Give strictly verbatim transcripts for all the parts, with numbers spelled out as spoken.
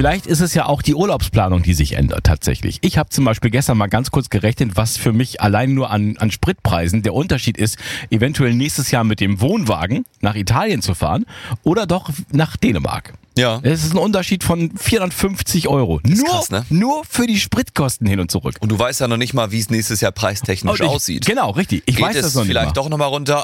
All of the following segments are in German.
Vielleicht ist es ja auch die Urlaubsplanung, die sich ändert tatsächlich. Ich habe zum Beispiel gestern mal ganz kurz gerechnet, was für mich allein nur an, an Spritpreisen der Unterschied ist, eventuell nächstes Jahr mit dem Wohnwagen nach Italien zu fahren oder doch nach Dänemark. Ja. Es ist ein Unterschied von vierhundertfünfzig Euro. Das ist nur, krass, ne? nur für die Spritkosten hin und zurück. Und du weißt ja noch nicht mal, wie es nächstes Jahr preistechnisch Und ich, aussieht. Genau, richtig. Ich Geht weiß es das noch nicht vielleicht mal. doch nochmal runter?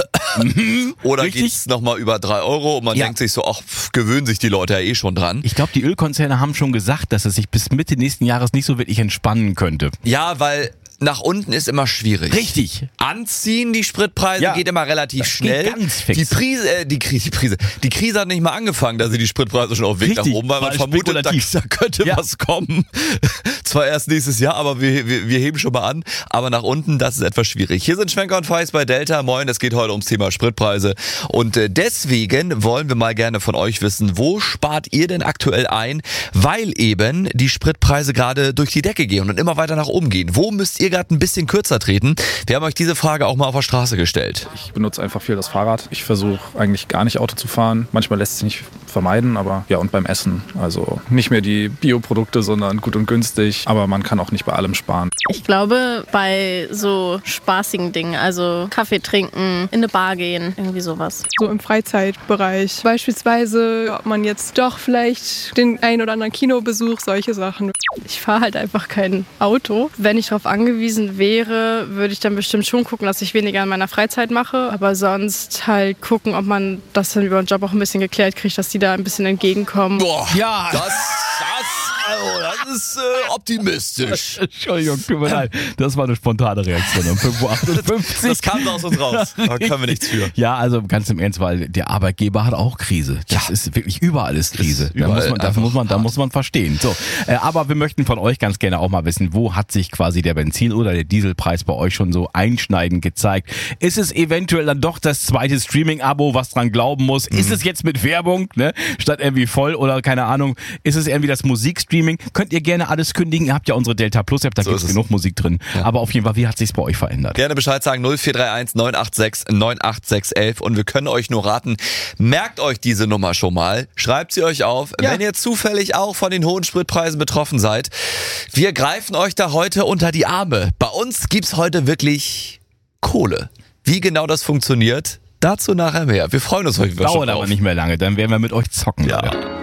Oder Richtig. geht es nochmal über drei Euro und man Ja. denkt sich so, ach, pff, gewöhnen sich die Leute ja eh schon dran. Ich glaube, die Ölkonzerne haben schon gesagt, dass es sich bis Mitte nächsten Jahres nicht so wirklich entspannen könnte. Ja, weil nach unten ist immer schwierig. Richtig. Anziehen, die Spritpreise, Ja. geht immer relativ Das schnell. geht ganz fix. Die Krise, äh, die Krise, die Krise, die Krise hat nicht mal angefangen, da sind die Spritpreise schon auf dem Weg Richtig, nach oben, weil man weil vermutet, da, spekulativ. da könnte Ja. was kommen. Zwar erst nächstes Jahr, aber wir, wir, wir heben schon mal an. Aber nach unten, das ist etwas schwierig. Hier sind Schwenker und Feist bei Delta. Moin, es geht heute ums Thema Spritpreise. Und äh, deswegen wollen wir mal gerne von euch wissen, wo spart ihr denn aktuell ein, weil eben die Spritpreise gerade durch die Decke gehen und immer weiter nach oben gehen. Wo müsst ihr gerade ein bisschen kürzer treten? Wir haben euch diese Frage auch mal auf der Straße gestellt. Ich benutze einfach viel das Fahrrad. Ich versuche eigentlich gar nicht Auto zu fahren. Manchmal lässt es sich nicht vermeiden, aber ja, und beim Essen. Also nicht mehr die Bioprodukte, sondern gut und günstig. Aber man kann auch nicht bei allem sparen. Ich glaube, bei so spaßigen Dingen, also Kaffee trinken, in eine Bar gehen, irgendwie sowas. So im Freizeitbereich. Beispielsweise, ob man jetzt doch vielleicht den ein oder anderen Kinobesuch, solche Sachen. Ich fahre halt einfach kein Auto. Wenn ich darauf angewiesen wäre, würde ich dann bestimmt schon gucken, dass ich weniger in meiner Freizeit mache. Aber sonst halt gucken, ob man das dann über den Job auch ein bisschen geklärt kriegt, dass die da ein bisschen entgegenkommen. Boah, Ja. das, das, also, das ist äh, optimistisch. Entschuldigung, tut mir leid. Das war eine spontane Reaktion um fünf Uhr achtundfünfzig. Das kam da aus uns raus. Da können wir nichts für. Ja, also ganz im Ernst, weil der Arbeitgeber hat auch Krise. Das Ja. ist wirklich überall ist Krise. Ist Da überall muss man, da einfach muss man, da hart. muss man verstehen. So, äh, aber wir möchten von euch ganz gerne auch mal wissen, wo hat sich quasi der Benzin- oder der Dieselpreis bei euch schon so einschneidend gezeigt? Ist es eventuell dann doch das zweite Streaming-Abo, was dran glauben muss? Mhm. Ist es jetzt mit Werbung, ne? Statt irgendwie voll oder keine Ahnung? Ist es irgendwie das Musikstreaming? Könnt ihr gerne alles kündigen. Ihr habt ja unsere Delta Plus App, da So gibt's ist es. genug Musik drin. Aber auf jeden Fall, wie hat sich's bei euch verändert? Gerne Bescheid sagen, null vier drei eins neun acht sechs neun acht sechs elf und wir können euch nur raten, merkt euch diese Nummer schon mal, schreibt sie euch auf, Ja. wenn ihr zufällig auch von den hohen Spritpreisen betroffen seid. Wir greifen euch da heute unter die Arme. Bei uns gibt's heute wirklich Kohle. Wie genau das funktioniert, dazu nachher mehr. Wir freuen uns heute schon Dauert drauf. aber nicht mehr lange, dann werden wir mit euch zocken. Ja. Leute.